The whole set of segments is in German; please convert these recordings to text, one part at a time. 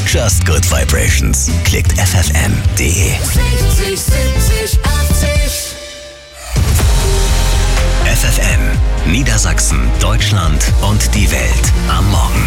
Just Good Vibrations. Klickt ffm.de. 60, 70, 80. FFN, Niedersachsen, Deutschland und die Welt am Morgen.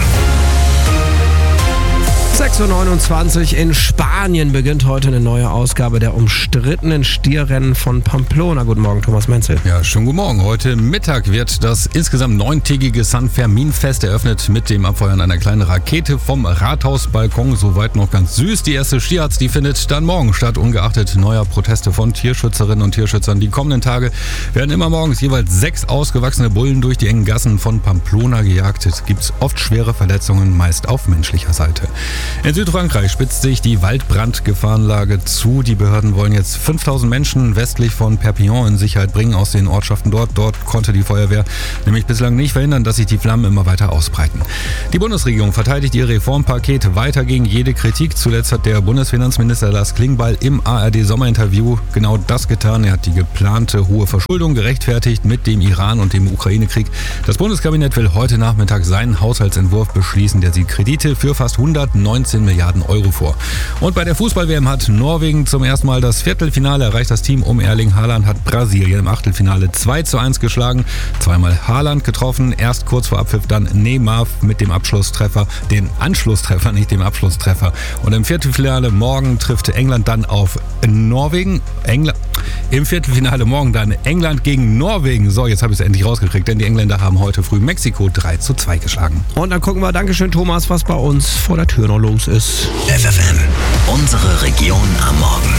6.29 Uhr in Spanien beginnt heute eine neue Ausgabe der umstrittenen Stierrennen von Pamplona. Guten Morgen, Thomas Menzel. Ja, schönen guten Morgen. Heute Mittag wird das insgesamt 9-tägige San Fermin-Fest eröffnet mit dem Abfeuern einer kleinen Rakete vom Rathausbalkon. Soweit noch ganz süß. Die erste Stierharz, die findet dann morgen statt, ungeachtet neuer Proteste von Tierschützerinnen und Tierschützern. Die kommenden Tage werden immer morgens jeweils 6 ausgewachsene Bullen durch die engen Gassen von Pamplona gejagt. Es gibt oft schwere Verletzungen, meist auf menschlicher Seite. In Südfrankreich spitzt sich die Waldbrandgefahrenlage zu. Die Behörden wollen jetzt 5000 Menschen westlich von Perpignan in Sicherheit bringen aus den Ortschaften dort. Dort konnte die Feuerwehr nämlich bislang nicht verhindern, dass sich die Flammen immer weiter ausbreiten. Die Bundesregierung verteidigt ihr Reformpaket weiter gegen jede Kritik. Zuletzt hat der Bundesfinanzminister Lars Klingbeil im ARD-Sommerinterview genau das getan. Er hat die geplante hohe Verschuldung gerechtfertigt mit dem Iran und dem Ukraine-Krieg. Das Bundeskabinett will heute Nachmittag seinen Haushaltsentwurf beschließen. Der sieht Kredite für fast 119 Milliarden Euro vor. Und bei der Fußball-WM hat Norwegen zum ersten Mal das Viertelfinale erreicht. Das Team um Erling Haaland hat Brasilien im Achtelfinale 2:1 geschlagen. Zweimal Haaland getroffen. Erst kurz vor Abpfiff dann Neymar mit dem Abschlusstreffer. Den Anschlusstreffer, nicht dem Abschlusstreffer. Und im Viertelfinale morgen trifft England dann auf Norwegen. Im Viertelfinale morgen dann England gegen Norwegen. So, jetzt habe ich es endlich rausgekriegt, denn die Engländer haben heute früh Mexiko 3:2 geschlagen. Und dann gucken wir, Dankeschön Thomas, was bei uns vor der Tür noch los ist. FFN, unsere Region am Morgen.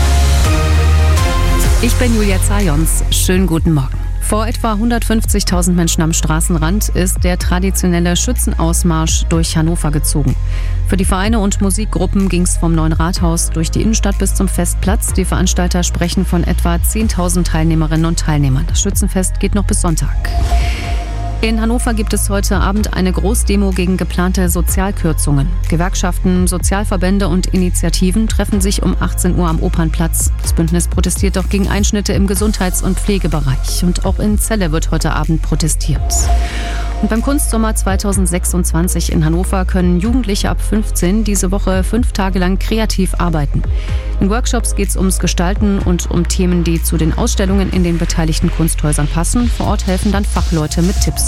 Ich bin Julia Zajons. Schönen guten Morgen. Vor etwa 150.000 Menschen am Straßenrand ist der traditionelle Schützenausmarsch durch Hannover gezogen. Für die Vereine und Musikgruppen ging es vom Neuen Rathaus durch die Innenstadt bis zum Festplatz. Die Veranstalter sprechen von etwa 10.000 Teilnehmerinnen und Teilnehmern. Das Schützenfest geht noch bis Sonntag. In Hannover gibt es heute Abend eine Großdemo gegen geplante Sozialkürzungen. Gewerkschaften, Sozialverbände und Initiativen treffen sich um 18 Uhr am Opernplatz. Das Bündnis protestiert auch gegen Einschnitte im Gesundheits- und Pflegebereich. Und auch in Celle wird heute Abend protestiert. Und beim Kunstsommer 2026 in Hannover können Jugendliche ab 15 diese Woche 5 Tage lang kreativ arbeiten. In Workshops geht es ums Gestalten und um Themen, die zu den Ausstellungen in den beteiligten Kunsthäusern passen. Vor Ort helfen dann Fachleute mit Tipps.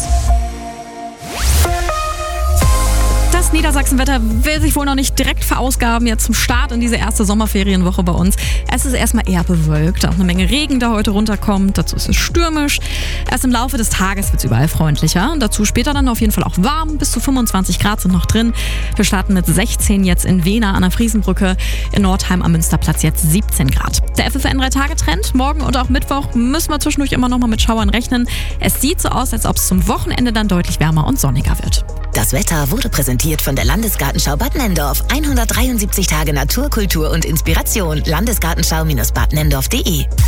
Das Niedersachsenwetter will sich wohl noch nicht direkt verausgaben, jetzt zum Start in diese erste Sommerferienwoche bei uns. Es ist erstmal eher bewölkt, auch eine Menge Regen, der heute runterkommt. Dazu ist es stürmisch. Erst im Laufe des Tages wird es überall freundlicher. Und dazu später dann auf jeden Fall auch warm. Bis zu 25 Grad sind noch drin. Wir starten mit 16 jetzt in Wehna an der Friesenbrücke. In Nordheim am Münsterplatz jetzt 17 Grad. Der FFN 3-Tage-Trend. Morgen und auch Mittwoch müssen wir zwischendurch immer noch mal mit Schauern rechnen. Es sieht so aus, als ob es zum Wochenende dann deutlich wärmer und sonniger wird. Das Wetter wurde präsentiert von der Landesgartenschau Bad Nenndorf. 173 Tage Natur, Kultur und Inspiration. Landesgartenschau-badnendorf.de.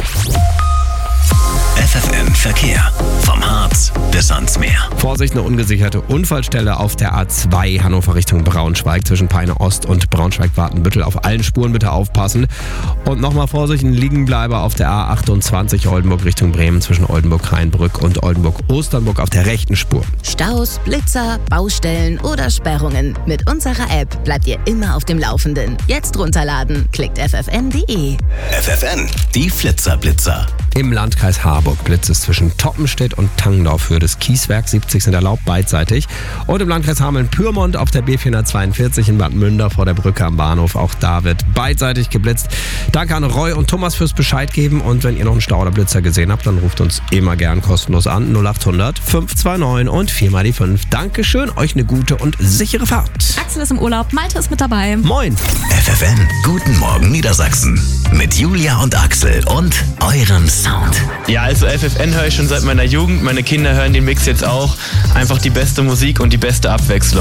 FFN Verkehr. Vom Harz bis ans Meer. Vorsicht, eine ungesicherte Unfallstelle auf der A2 Hannover Richtung Braunschweig zwischen Peine Ost und Braunschweig-Wartenbüttel. Auf allen Spuren bitte aufpassen. Und nochmal Vorsicht, ein Liegenbleiber auf der A28 Oldenburg Richtung Bremen zwischen Oldenburg-Rheinbrück und Oldenburg-Osternburg auf der rechten Spur. Staus, Blitzer, Baustellen oder Sperrungen. Mit unserer App bleibt ihr immer auf dem Laufenden. Jetzt runterladen. Klickt ffn.de. FFN, die Flitzerblitzer. Im Landkreis Harburg blitzt es zwischen Toppenstedt und Tangdorf. Höhe des Kieswerk 70 sind erlaubt, beidseitig. Und im Landkreis Hameln-Pyrmont auf der B442 in Bad Münder vor der Brücke am Bahnhof. Auch da wird beidseitig geblitzt. Danke an Roy und Thomas fürs Bescheid geben. Und wenn ihr noch einen Stau oder Blitzer gesehen habt, dann ruft uns immer gern kostenlos an. 0800 529 und 4 die 5. Dankeschön, euch eine gute und sichere Fahrt. Axel ist im Urlaub, Malte ist mit dabei. Moin. FFN, guten Morgen Niedersachsen. Mit Julia und Axel und eurem Sound. Ja, also FFN höre ich schon seit meiner Jugend. Meine Kinder hören den Mix jetzt auch. Einfach die beste Musik und die beste Abwechslung.